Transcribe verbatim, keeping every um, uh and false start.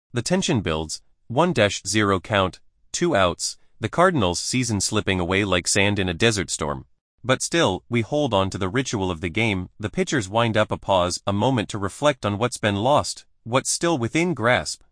The tension builds, one zero count, two outs, the Cardinals' season slipping away like sand in a desert storm. But still, we hold on to the ritual of the game. The pitchers wind up, a pause, a moment to reflect on what's been lost, what's still within grasp.